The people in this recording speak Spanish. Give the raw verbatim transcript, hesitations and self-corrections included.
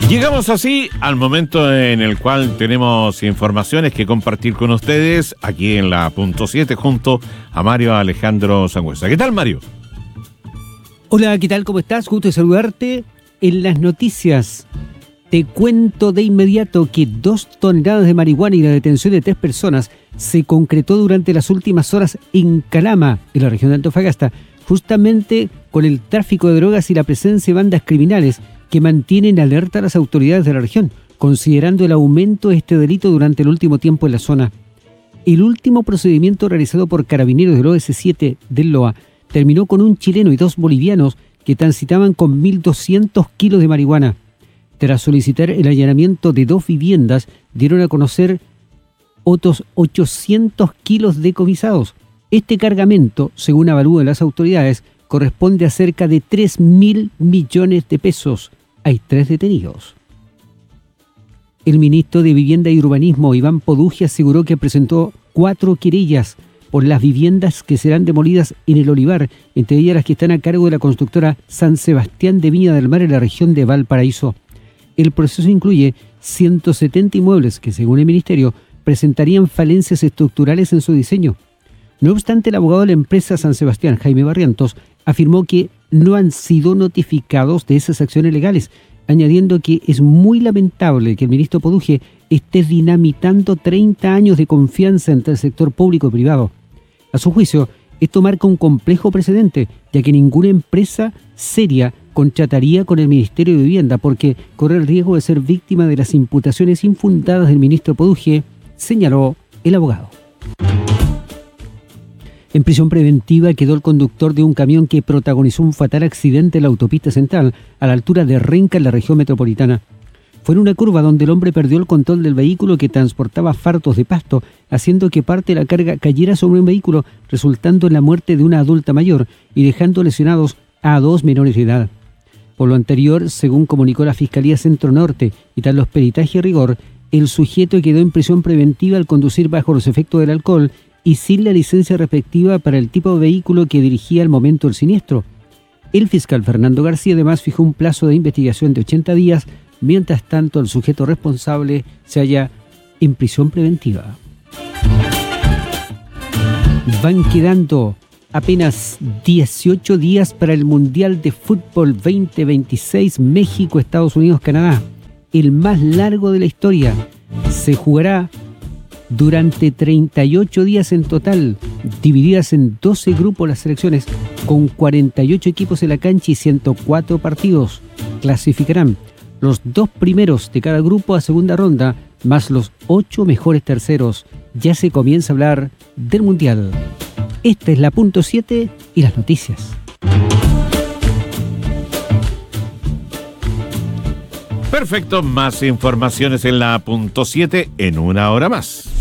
Llegamos así al momento en el cual tenemos informaciones que compartir con ustedes aquí en la punto siete junto a Mario Alejandro Sangüesa. ¿Qué tal, Mario? Hola, ¿qué tal? ¿Cómo estás? Gusto de saludarte. En las noticias te cuento de inmediato que dos toneladas de marihuana y la detención de tres personas se concretó durante las últimas horas en Calama, en la región de Antofagasta, justamente con el tráfico de drogas y la presencia de bandas criminales que mantienen alerta a las autoridades de la región, considerando el aumento de este delito durante el último tiempo en la zona. El último procedimiento realizado por carabineros del O S siete del Loa terminó con un chileno y dos bolivianos que transitaban con mil doscientos kilos de marihuana. Tras solicitar el allanamiento de dos viviendas, dieron a conocer otros ochocientos kilos decomisados. Este cargamento, según avalúan las autoridades, corresponde a cerca de tres mil millones de pesos. Hay tres detenidos. El ministro de Vivienda y Urbanismo, Iván Poduje, aseguró que presentó cuatro querellas por las viviendas que serán demolidas en el Olivar, entre ellas las que están a cargo de la constructora San Sebastián de Viña del Mar en la región de Valparaíso. El proceso incluye ciento setenta inmuebles que, según el ministerio, presentarían falencias estructurales en su diseño. No obstante, el abogado de la empresa San Sebastián, Jaime Barrientos, afirmó que no han sido notificados de esas acciones legales, añadiendo que es muy lamentable que el ministro Poduje esté dinamitando treinta años de confianza entre el sector público y privado. A su juicio, esto marca un complejo precedente, ya que ninguna empresa seria contrataría con el Ministerio de Vivienda porque corre el riesgo de ser víctima de las imputaciones infundadas del ministro Poduje, señaló el abogado. En prisión preventiva quedó el conductor de un camión que protagonizó un fatal accidente en la autopista central, a la altura de Renca, en la región metropolitana. Fue en una curva donde el hombre perdió el control del vehículo que transportaba fartos de pasto, haciendo que parte de la carga cayera sobre un vehículo, resultando en la muerte de una adulta mayor y dejando lesionados a dos menores de edad. Por lo anterior, según comunicó la Fiscalía Centro Norte y tras los peritajes de rigor, el sujeto quedó en prisión preventiva al conducir bajo los efectos del alcohol y sin la licencia respectiva para el tipo de vehículo que dirigía al momento del siniestro. El fiscal Fernando García además fijó un plazo de investigación de ochenta días, mientras tanto el sujeto responsable se halla en prisión preventiva. Van quedando apenas dieciocho días para el Mundial de Fútbol veinte veintiséis México, Estados Unidos, Canadá, el más largo de la historia. Se jugará durante treinta y ocho días en total, divididas en doce grupos las selecciones, con cuarenta y ocho equipos en la cancha y ciento cuatro partidos. Clasificarán los dos primeros de cada grupo a segunda ronda, más los ocho mejores terceros. Ya se comienza a hablar del Mundial. Esta es la punto siete y las noticias. Perfecto, más informaciones en la punto siete en una hora más.